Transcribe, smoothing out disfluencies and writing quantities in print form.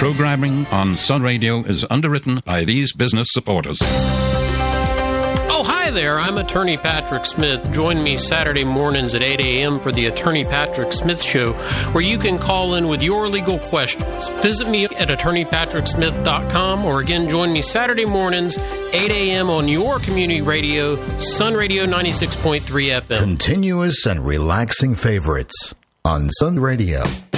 Programming on Sun Radio is underwritten by these business supporters. Oh, hi there. I'm Attorney Patrick Smith. Join me Saturday mornings at 8 a.m. for the Attorney Patrick Smith Show, where you can call in with your legal questions. Visit me at attorneypatricksmith.com, or again, join me Saturday mornings, 8 a.m. on your community radio, Sun Radio 96.3 FM. Continuous and relaxing favorites on Sun Radio.